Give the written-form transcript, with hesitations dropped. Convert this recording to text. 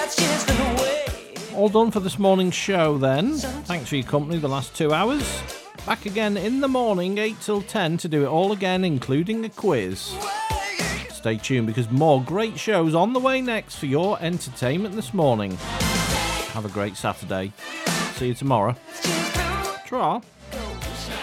All done for this morning's show then. Thanks for your company the last 2 hours. Back again in the morning, 8 till 10, to do it all again, including a quiz. Stay tuned because more great shows on the way next for your entertainment this morning. Have a great Saturday. See you tomorrow. Ta-ra.